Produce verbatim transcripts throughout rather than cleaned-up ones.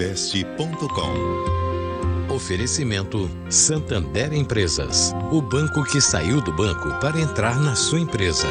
investe ponto com. Oferecimento Santander Empresas, o banco que saiu do banco para entrar na sua empresa.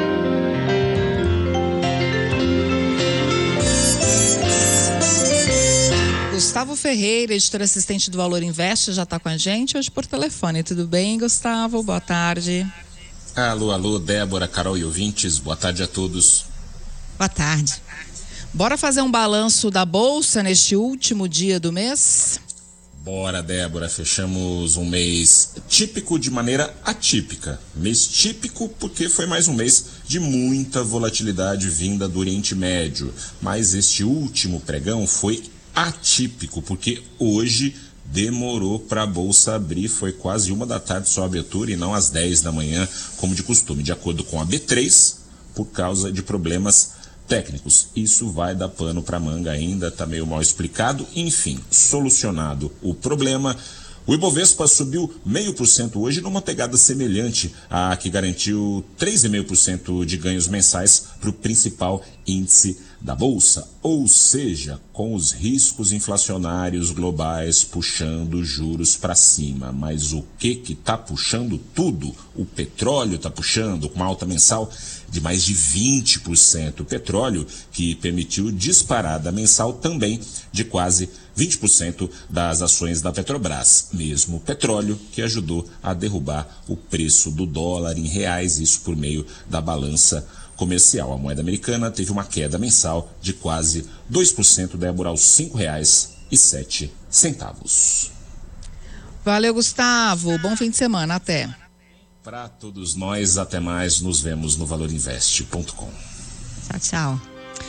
Gustavo Ferreira, editor assistente do Valor Invest, já está com a gente hoje por telefone. Tudo bem, Gustavo? Boa tarde. Alô, alô, Débora, Carol e ouvintes, boa tarde a todos. Boa tarde. Bora fazer um balanço da Bolsa neste último dia do mês? Bora, Débora, fechamos um mês típico de maneira atípica. Mês típico porque foi mais um mês de muita volatilidade vinda do Oriente Médio. Mas este último pregão foi atípico porque hoje demorou para a Bolsa abrir, foi quase uma da tarde só a abertura e não às dez da manhã, como de costume, de acordo com a B três, por causa de problemas técnicos. Isso vai dar pano para manga ainda, está meio mal explicado. Enfim, solucionado o problema, o Ibovespa subiu zero vírgula cinco por cento hoje numa pegada semelhante à que garantiu três vírgula cinco por cento de ganhos mensais para o principal índice da Bolsa, ou seja, com os riscos inflacionários globais puxando juros para cima. Mas o que que está puxando tudo? O petróleo está puxando com uma alta mensal de mais de vinte por cento. O petróleo que permitiu disparada mensal também de quase vinte por cento das ações da Petrobras. Mesmo o petróleo que ajudou a derrubar o preço do dólar em reais, isso por meio da balança comercial. A moeda americana teve uma queda mensal de quase dois por cento, Débora, aos cinco reais e sete centavos. Valeu, Gustavo. Bom fim de semana. Até. Para todos nós, até mais. Nos vemos no valor investe ponto com. Tchau, tchau.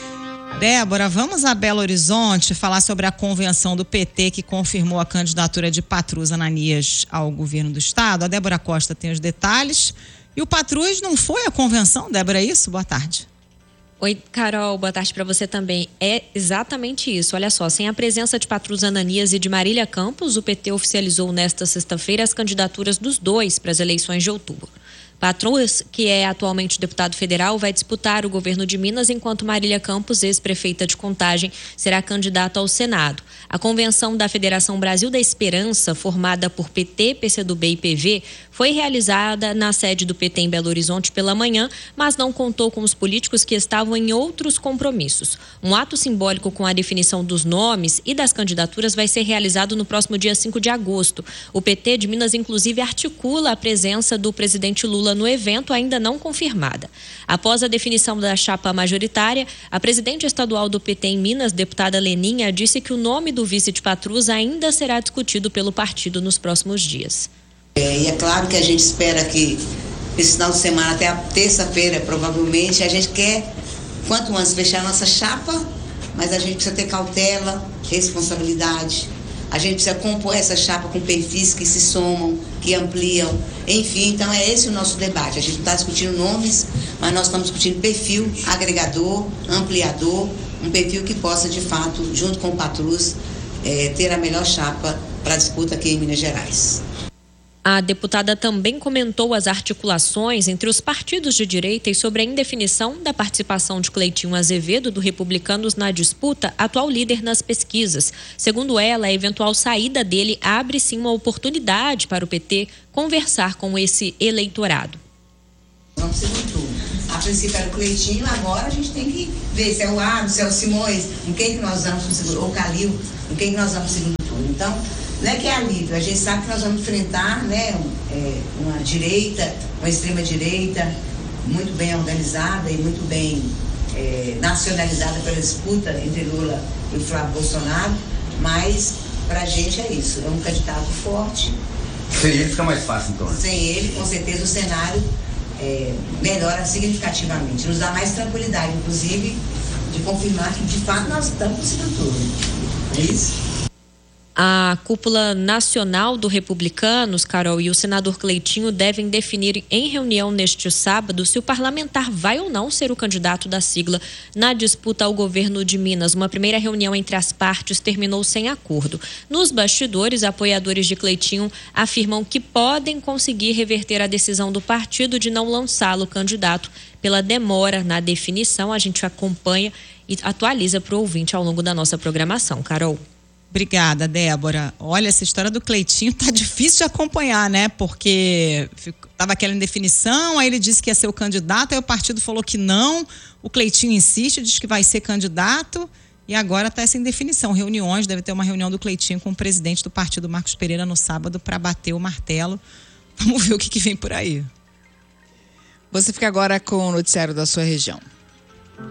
Débora, vamos a Belo Horizonte falar sobre a convenção do P T que confirmou a candidatura de Patrus Ananias ao governo do estado. A Débora Costa tem os detalhes. E o Patrus não foi à convenção, Débora, é isso? Boa tarde. Oi, Carol, boa tarde para você também. É exatamente isso. Olha só, sem a presença de Patrus Ananias e de Marília Campos, o P T oficializou nesta sexta-feira as candidaturas dos dois para as eleições de outubro. Patrus, que é atualmente deputado federal, vai disputar o governo de Minas, enquanto Marília Campos, ex-prefeita de Contagem, será candidata ao Senado. A convenção da Federação Brasil da Esperança, formada por P T, P C do B e P V, foi realizada na sede do P T em Belo Horizonte pela manhã, mas não contou com os políticos que estavam em outros compromissos. Um ato simbólico com a definição dos nomes e das candidaturas vai ser realizado no próximo dia cinco de agosto. O P T de Minas, inclusive, articula a presença do presidente Lula no evento, ainda não confirmada. Após a definição da chapa majoritária, a presidente estadual do P T em Minas, deputada Leninha, disse que o nome do vice de Patrus ainda será discutido pelo partido nos próximos dias. É, e é claro que a gente espera que esse final de semana, até a terça-feira, provavelmente, a gente quer, quanto antes, fechar a nossa chapa, mas a gente precisa ter cautela, responsabilidade. A gente precisa compor essa chapa com perfis que se somam, que ampliam, enfim, então é esse o nosso debate. A gente não está discutindo nomes, mas nós estamos discutindo perfil agregador, ampliador, um perfil que possa, de fato, junto com o Patrus, é, ter a melhor chapa para a disputa aqui em Minas Gerais. A deputada também comentou as articulações entre os partidos de direita e sobre a indefinição da participação de Cleitinho Azevedo, do Republicanos, na disputa, atual líder nas pesquisas. Segundo ela, a eventual saída dele abre sim uma oportunidade para o P T conversar com esse eleitorado. Vamos segundo turno. A princípio era o Cleitinho, agora a gente tem que ver se é o Arno, se é o Simões, com quem que nós vamos para o segundo, ou o Calil, com quem que nós vamos para o segundo turno. Então, não é que é alívio, a gente sabe que nós vamos enfrentar, né, é, uma direita, uma extrema-direita muito bem organizada e muito bem é, nacionalizada pela disputa entre Lula e o Flávio Bolsonaro, mas para a gente é isso, é um candidato forte. Sem ele fica mais fácil, então? Sem ele, com certeza, o cenário é, melhora significativamente, nos dá mais tranquilidade, inclusive, de confirmar que de fato nós estamos no segundo turno. É isso? A cúpula nacional do Republicanos, Carol, e o senador Cleitinho devem definir em reunião neste sábado se o parlamentar vai ou não ser o candidato da sigla na disputa ao governo de Minas. Uma primeira reunião entre as partes terminou sem acordo. Nos bastidores, apoiadores de Cleitinho afirmam que podem conseguir reverter a decisão do partido de não lançá-lo candidato pela demora na definição. A gente acompanha e atualiza para o ouvinte ao longo da nossa programação. Carol. Obrigada, Débora. Olha, essa história do Cleitinho tá difícil de acompanhar, né? Porque tava aquela indefinição, aí ele disse que ia ser o candidato, aí o partido falou que não, o Cleitinho insiste, diz que vai ser candidato, e agora tá essa indefinição. Reuniões, deve ter uma reunião do Cleitinho com o presidente do partido, Marcos Pereira, no sábado, para bater o martelo. Vamos ver o que, que vem por aí. Você fica agora com o noticiário da sua região.